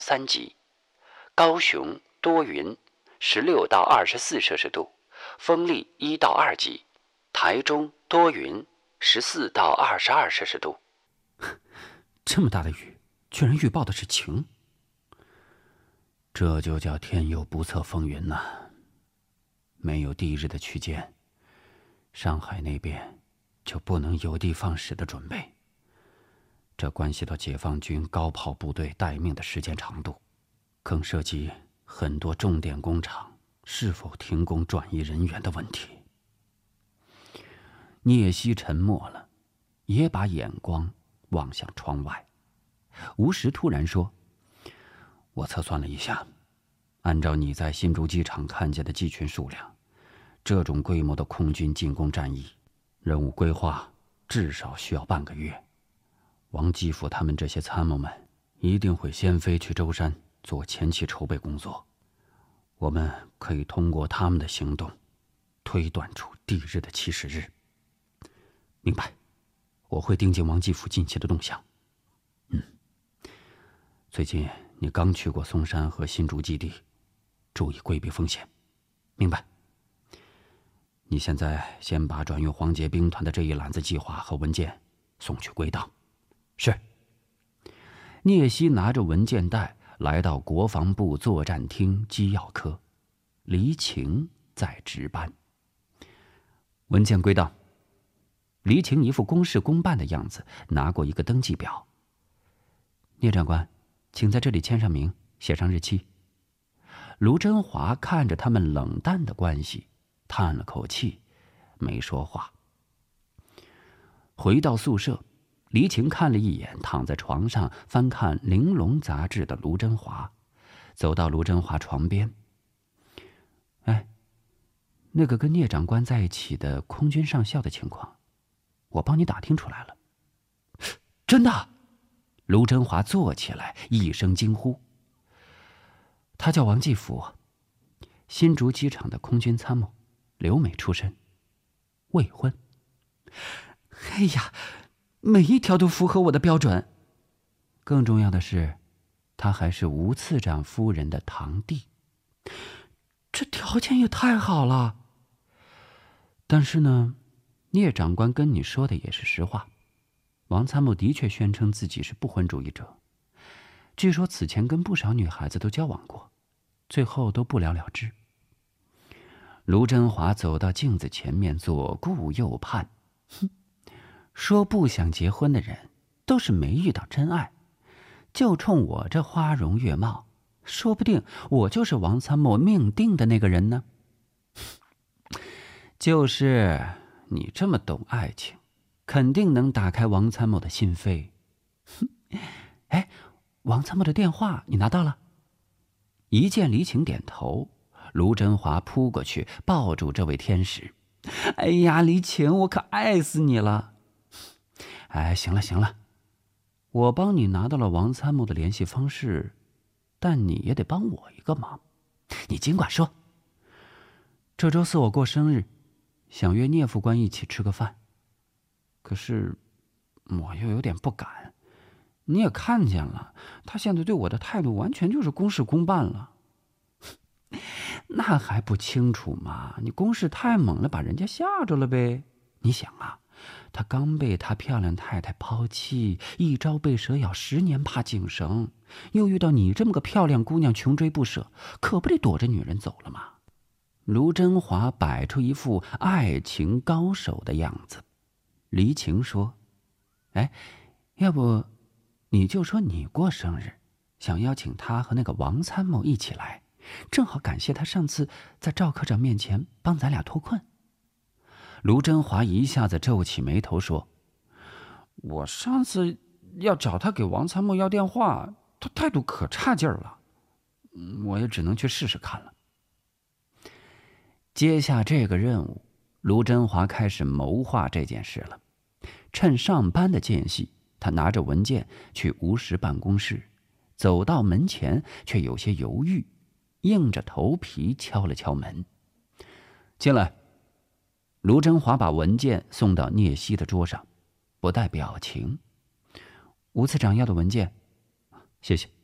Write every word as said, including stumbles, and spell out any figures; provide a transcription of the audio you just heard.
三级。高雄多云，十六到二十四摄氏度，风力一到二级。台中多云，十四到二十二摄氏度。 这么大的雨，居然预报的是晴，这就叫天有不测风云呐、啊！没有地日的区间，上海那边就不能有的放矢的准备。这关系到解放军高炮部队待命的时间长度，更涉及很多重点工厂是否停工转移人员的问题。聂曦沉默了，也把眼光望向窗外。吴石突然说：“我测算了一下，按照你在新竹机场看见的机群数量，这种规模的空军进攻战役，任务规划至少需要半个月。王基辅他们这些参谋们一定会先飞去舟山做前期筹备工作，我们可以通过他们的行动，推断出地日的起始日。”明白，我会盯紧王基辅近期的动向。嗯，最近你刚去过松山和新竹基地，注意规避风险。明白。你现在先把转运黄捷兵团的这一揽子计划和文件送去归档。是。聂曦拿着文件袋来到国防部作战厅机要科，黎晴在值班。文件归档。黎晴一副公事公办的样子，拿过一个登记表。聂长官，请在这里签上名，写上日期。卢真华看着他们冷淡的关系，叹了口气，没说话。回到宿舍，黎晴看了一眼躺在床上翻看《玲珑》杂志的卢真华，走到卢真华床边。哎，那个跟聂长官在一起的空军上校的情况，我帮你打听出来了。真的？卢真华坐起来，一声惊呼。他叫王继福，新竹机场的空军参谋，留美出身，未婚。哎呀，每一条都符合我的标准。更重要的是，他还是吴次长夫人的堂弟，这条件也太好了。但是呢，聂长官跟你说的也是实话，王参谋的确宣称自己是不婚主义者，据说此前跟不少女孩子都交往过，最后都不了了之。卢真华走到镜子前面，左顾右盼，哼，说不想结婚的人都是没遇到真爱，就冲我这花容月貌，说不定我就是王参谋命定的那个人呢。就是你这么懂爱情，肯定能打开王参谋的心扉。哎，王参谋的电话你拿到了？一见黎晴点头，卢真华扑过去抱住这位天使。哎呀，黎晴，我可爱死你了。哎，行了行了，我帮你拿到了王参谋的联系方式，但你也得帮我一个忙。你尽管说。这周四我过生日，想约聂副官一起吃个饭，可是我又有点不敢。你也看见了，他现在对我的态度完全就是公事公办了。那还不清楚吗？你攻势太猛了，把人家吓着了呗。你想啊，他刚被他漂亮太太抛弃，一朝被蛇咬，十年怕井绳，又遇到你这么个漂亮姑娘穷追不舍，可不得躲着女人走了吗？卢真华摆出一副爱情高手的样子。黎晴说：哎，要不你就说你过生日，想邀请他和那个王参谋一起来，正好感谢他上次在赵科长面前帮咱俩脱困。卢真华一下子皱起眉头说：我上次要找他给王参谋要电话，他态度可差劲儿了，我也只能去试试看了。接下这个任务，卢真华开始谋划这件事了。趁上班的间隙，他拿着文件去吴石办公室，走到门前却有些犹豫，硬着头皮敲了敲门。进来。卢真华把文件送到聂曦的桌上，不带表情。吴次长要的文件，谢谢。